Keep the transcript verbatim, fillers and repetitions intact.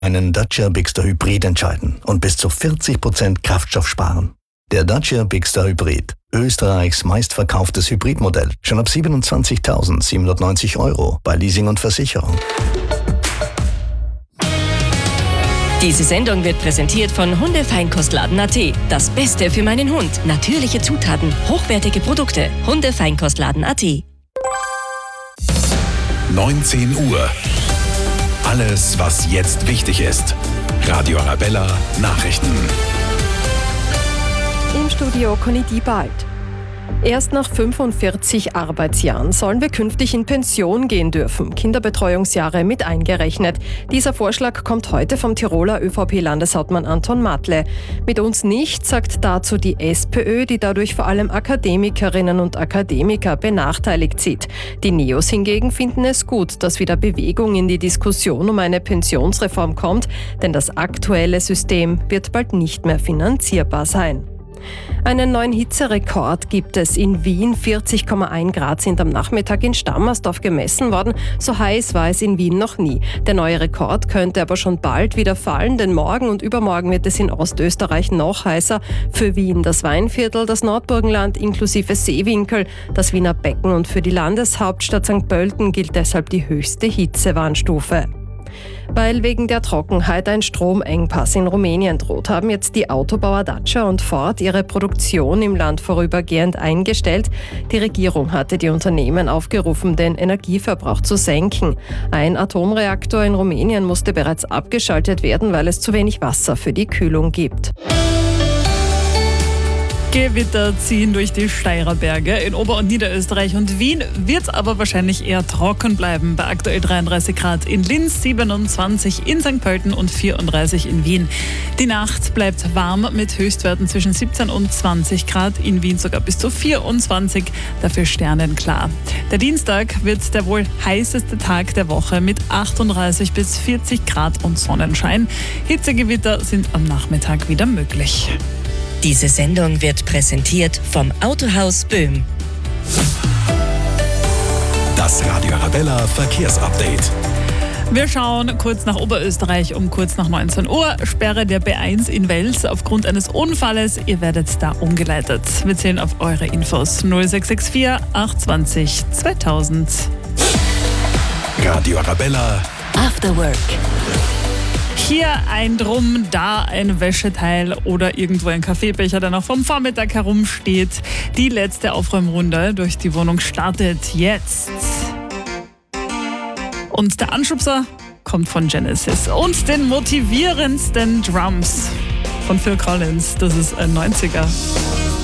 einen Dacia Bigster Hybrid entscheiden und bis zu vierzig Prozent Kraftstoff sparen. Der Dacia Bigster Hybrid, Österreichs meistverkauftes Hybridmodell, schon ab siebenundzwanzigtausendsiebenhundertneunzig Euro bei Leasing und Versicherung. Diese Sendung wird präsentiert von Hundefeinkostladen Punkt at. Das Beste für meinen Hund. Natürliche Zutaten, hochwertige Produkte. Hundefeinkostladen Punkt at. neunzehn Uhr. Alles, was jetzt wichtig ist. Radio Arabella Nachrichten. Im Studio Conny Diebald. Erst nach fünfundvierzig Arbeitsjahren sollen wir künftig in Pension gehen dürfen, Kinderbetreuungsjahre mit eingerechnet. Dieser Vorschlag kommt heute vom Tiroler ÖVP-Landeshauptmann Anton Matle. Mit uns nicht, sagt dazu die SPÖ, die dadurch vor allem Akademikerinnen und Akademiker benachteiligt sieht. Die Neos hingegen finden es gut, dass wieder Bewegung in die Diskussion um eine Pensionsreform kommt, denn das aktuelle System wird bald nicht mehr finanzierbar sein. Einen neuen Hitzerekord gibt es in Wien. vierzig Komma eins Grad sind am Nachmittag in Stammersdorf gemessen worden. So heiß war es in Wien noch nie. Der neue Rekord könnte aber schon bald wieder fallen, denn morgen und übermorgen wird es in Ostösterreich noch heißer. Für Wien das Weinviertel, das Nordburgenland inklusive Seewinkel, das Wiener Becken und für die Landeshauptstadt Sankt Pölten gilt deshalb die höchste Hitzewarnstufe. Weil wegen der Trockenheit ein Stromengpass in Rumänien droht, haben jetzt die Autobauer Dacia und Ford ihre Produktion im Land vorübergehend eingestellt. Die Regierung hatte die Unternehmen aufgerufen, den Energieverbrauch zu senken. Ein Atomreaktor in Rumänien musste bereits abgeschaltet werden, weil es zu wenig Wasser für die Kühlung gibt. Gewitter ziehen durch die Steirer Berge. In Ober- und Niederösterreich und Wien wird es aber wahrscheinlich eher trocken bleiben. Bei aktuell dreiunddreißig Grad in Linz, siebenundzwanzig in Sankt Pölten und vierunddreißig in Wien. Die Nacht bleibt warm mit Höchstwerten zwischen siebzehn und zwanzig Grad, in Wien sogar bis zu vierundzwanzig, dafür sternenklar. Der Dienstag wird der wohl heißeste Tag der Woche mit achtunddreißig bis vierzig Grad und Sonnenschein. Hitzegewitter sind am Nachmittag wieder möglich. Diese Sendung wird präsentiert vom Autohaus Böhm. Das Radio Arabella Verkehrsupdate. Wir schauen kurz nach Oberösterreich um kurz nach neunzehn Uhr. Sperre der B eins in Wels aufgrund eines Unfalles. Ihr werdet da umgeleitet. Wir zählen auf eure Infos. null sechs sechs vier acht zwei null zweitausend. Radio Arabella After Work. Hier ein Drum, da ein Wäscheteil oder irgendwo ein Kaffeebecher, der noch vom Vormittag herumsteht. Die letzte Aufräumrunde durch die Wohnung startet jetzt. Und der Anschubser kommt von Genesis. Und den motivierendsten Drums von Phil Collins. Das ist ein neunziger.